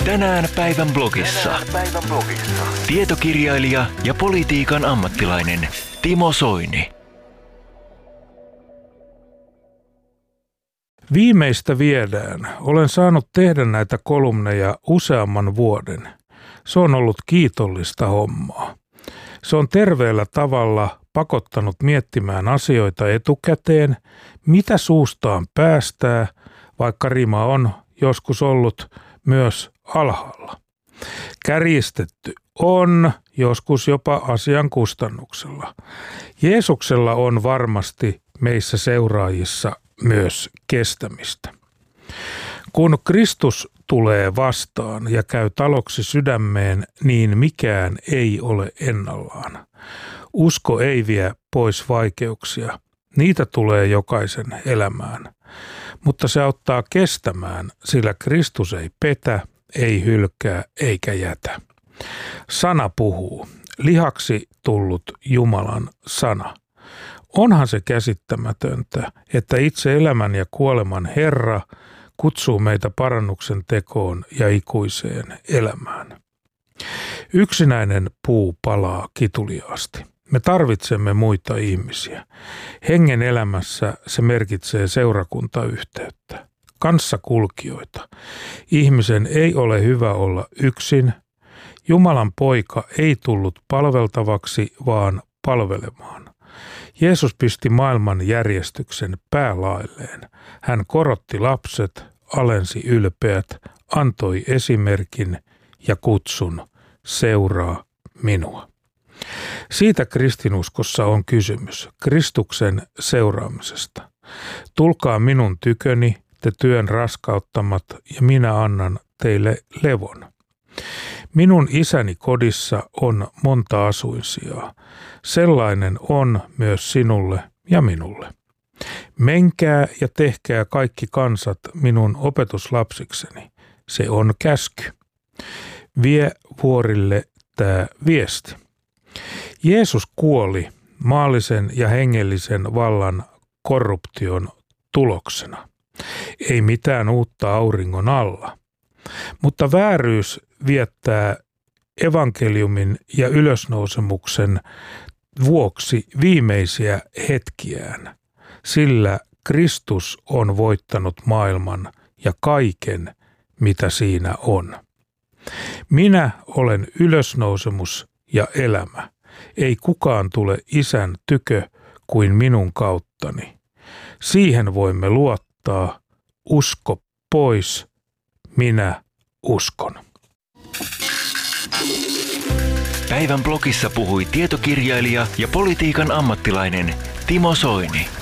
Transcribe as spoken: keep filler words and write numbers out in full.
Tänään päivän blogissa. Tänään päivän blogissa. Tietokirjailija ja politiikan ammattilainen Timo Soini. Viimeistä viedään. Olen saanut tehdä näitä kolumneja useamman vuoden. Se on ollut kiitollista hommaa. Se on terveellä tavalla pakottanut miettimään asioita etukäteen, mitä suustaan päästää, vaikka rima on joskus ollut myös alhaalla. Kärjistetty on, joskus jopa asian kustannuksella. Jeesuksella on varmasti meissä seuraajissa myös kestämistä. Kun Kristus tulee vastaan ja käy taloksi sydämeen, niin mikään ei ole ennallaan. Usko ei vie pois vaikeuksia. Niitä tulee jokaisen elämään. Mutta se auttaa kestämään, sillä Kristus ei petä, ei hylkää eikä jätä. Sana puhuu. Lihaksi tullut Jumalan sana. Onhan se käsittämätöntä, että itse elämän ja kuoleman Herra kutsuu meitä parannuksen tekoon ja ikuiseen elämään. Yksinäinen puu palaa kituliaasti. Me tarvitsemme muita ihmisiä. Hengen elämässä se merkitsee seurakuntayhteyttä, kanssakulkijoita. Ihmisen ei ole hyvä olla yksin. Jumalan poika ei tullut palveltavaksi, vaan palvelemaan. Jeesus pisti maailman järjestyksen päälailleen. Hän korotti lapset, alensi ylpeät, antoi esimerkin ja kutsun, seuraa minua. Siitä kristinuskossa on kysymys, Kristuksen seuraamisesta. Tulkaa minun tyköni, te työn raskauttamat, ja minä annan teille levon. Minun isäni kodissa on monta asuinsijaa. Sellainen on myös sinulle ja minulle. Menkää ja tehkää kaikki kansat minun opetuslapsikseni. Se on käsky. Vie vuorille tämä viesti. Jeesus kuoli maallisen ja hengellisen vallan korruption tuloksena. Ei mitään uutta auringon alla. Mutta vääryys viettää evankeliumin ja ylösnousemuksen vuoksi viimeisiä hetkiään, sillä Kristus on voittanut maailman ja kaiken, mitä siinä on. Minä olen ylösnousemus ja elämä. Ei kukaan tule Isän tykö kuin minun kauttani. Siihen voimme luottaa. Usko pois. Minä uskon. Päivän blogissa puhui tietokirjailija ja politiikan ammattilainen Timo Soini.